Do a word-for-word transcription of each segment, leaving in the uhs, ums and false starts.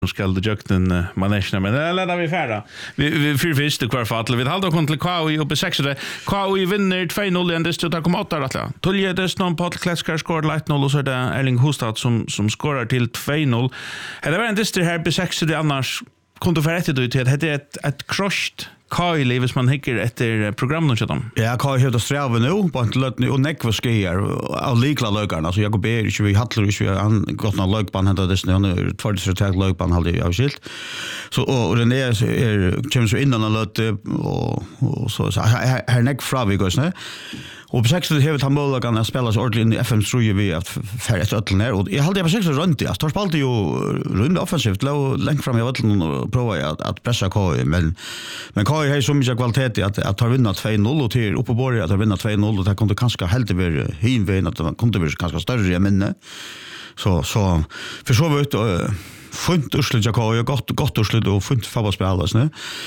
Nu ska det jökten manesna men eller vi färda. Vi vi för första kvartal vi håller kon till K O I uppe sex det. K O I vinner två noll ända till att komma åt där alla. Tolje det någon på Kletskar scored light noll och så där Erling Hostad som som skorar till två noll. Det var en dyster här på sex det annars kunde för rätt ut att det är ett ett crushed Kai leves man hickar efter programmet så dem. Ja, Kai har det sträva nu på att låta och näck skier av likla lökarna. Alltså Jakob är ju vi hallar ju han gått någon lökban hända det snö nu tvådels tag lökban hade jag skilt. Så och den är kommer så in och låt och och så så här näck fra vi går snö. Och på sex det har vi han mål kan spela så ordentligt i F M tror vi att färdigt ett öll ner och jag hade på sex runt ja. Tar spalt ju runt offensivt låg längt fram i öll och prova att att pressa K men men K har så mycket kvalitet att att ta vinna två noll och till uppe på att vinna två noll och det kunde kanske helt vara hinvägen att det kunde vara ganska större minne. Så så för så vet funt urslut jag har gott gott urslut och funt fotbollsspelare så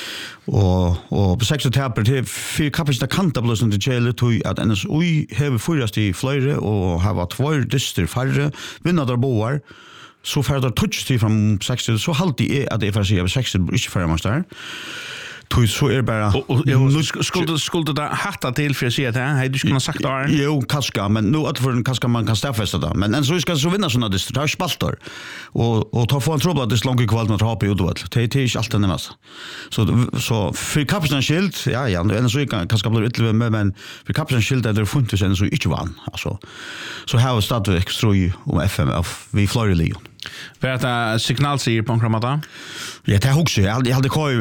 och och på sex tappar till för kapaciteten kanta plus under jail to att ns oj har förrast i flöre och har varit två dyster färre vinner där boar så färder touch till från sex så halt det att det för sig av sex inte för man där tog så är bara och skulle skulle det hatta till för att se att hej du skulle ha sagt där jo kaska men nu att för en kaska man kan stäffesta det men en så ska så vinna såna det har spaltar och och ta få en trouble att det långt kvalt med att hoppa ut och det är inte allt det mest så så för kapten skilt ja ja en så kan kaska blir ytterligare med men för kapten skilt det funnits en så inte vann alltså så här startar vi extra om F M F vi Florida League. För att signal säger på kramata. Ja, det också. Jag hade hade koj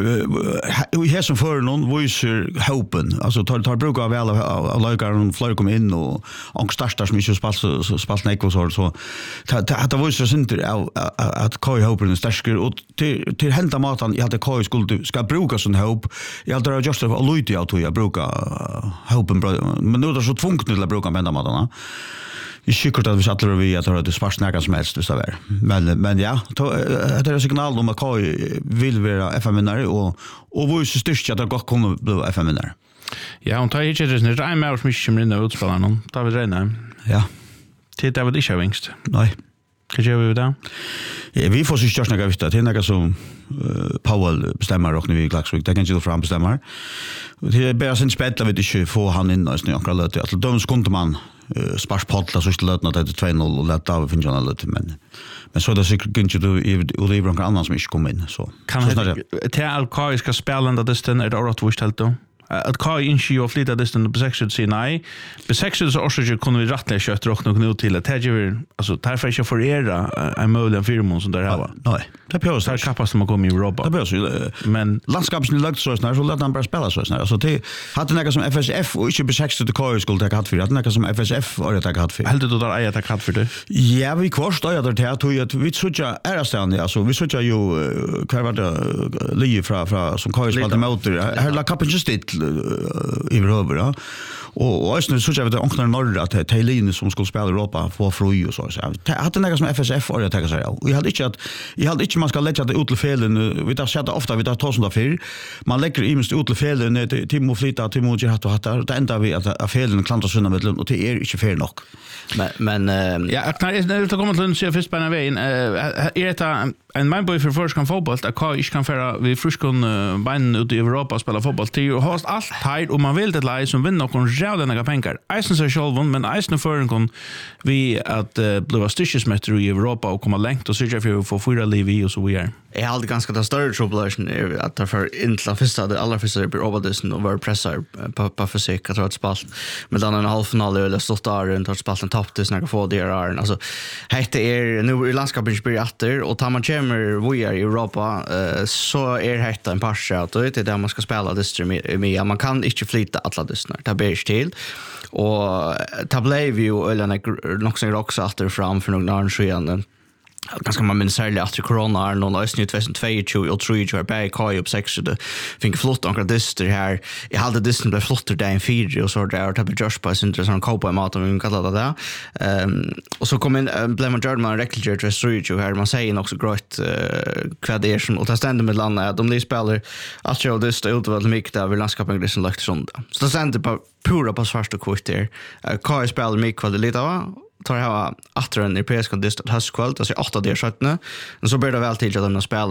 i här som för någon voice hopen. Alltså tar tar brukar väl av lagar och flyger kom in och och startar som inte spalt så spalt nej så så det det voice center att koj hopen är starkare och till till hämta maten jag hade koj skulle ska bruka sån hope. Jag hade just av Luigi att jag brukar hopen men nu är det så tvunget till att bruka med maten. Jag tycker att vi satt där vi att det svart snacka som helst så där. Men men ja, det är signal om att K vill vara F M-vinnare och och vad är så störst att det går kommer bli F M-vinnare. Ja, och tar inte det är en mer mycket som rinner ut spelar någon. Tar vi det Ja. Till det var det inte vinst. Nej. Kan jag vi där? Ja, vi får så störst några vita till några som Paul bestämmer och nu vi Klaxvik. Det kan ju fram bestämmer. Det är bara sen spela vi inte få han in och snö och lite. Alltså de skulle man spars pottla så skulle lötna det två noll och lätta av finna lite men men så det säkert kunde du och det är någon annan som inte kom in så kan det till K ska spela ända det sten är det åt vart helt då att K inte ju flytta det sten på sex sig nej på sex så också ju kunde vi rättliga kött och nog nu till att det ju alltså därför jag för era en mål firma som där här nej det behövs så kappas som kommer i Europa det behövs men landskapsni lagt så snart så låt han bara spela så snart alltså det hade några som F S F och inte på sex till K skulle ta haft för hade några som F S F och det haft för helt det där är det haft för det ja vi kvarst där där tog jag vi så jag är stan alltså vi så jag ju kvar var det lige från från som K spelade motor här la kappen just det i över ja och och så så jag vet onknar norr att Tailin som skulle spela Europa för fru och så så hade några som F S F och det tar sig och jag hade inte att jag hade inte man ska lägga det ut till felen vi tar sätta ofta vi tar tusen för man lägger i mest ut till felen Timo flytta Timo ju hatt och hatt det enda vi att felen klantar sunna med och det är inte fel nog men men ja när det kommer till se först på en väg är det en man boy för först kan fotboll att kan inte kan föra vi fruskon beinen ut i Europa spela fotboll till och har allt tid och man vill det lag som vinner någon jävla några pengar. Eisen så själv men Eisen för kon vi att bli styrkesmästare i Europa och komma långt och söka för för fyra liv i och så vidare. Jag hade ganska den större troublation att därför inte första det allra första på Robinson och var pressar på på försök att ta ett spel med den en halvfinal eller stått där runt att spela en topp till några få där är alltså heter är nu i landskapet blir åter och tar man kommer vi är i Europa så är det en passage att det är där man ska spela det med man kan inte flytta alla dystnar ta bärs till och ta blev ju eller något också åter fram för några år sedan ganska man minns särskilt efter corona är någon ösny tjugohundratjugo och tre år bäg kaj upp sex det fick flott några dyster här jag hade dyster blev flotter där en fyra och så där och tappade Josh på sin sån cowboy mat om vi kallar det där ehm och så kom in blev man gjorde man rekryter till tre här man säger också grått kvadersen och ta ständer med landa de de spelar att jag dyster ut vad mycket där vill landskapen det som lagt sånt så det ständer på pura på svarta kort där Kaj spelar mycket vad det lite va tar jag attra en europeisk dist höstkväll, alltså åtta där sjutton. Men så blir det väl till att de spelar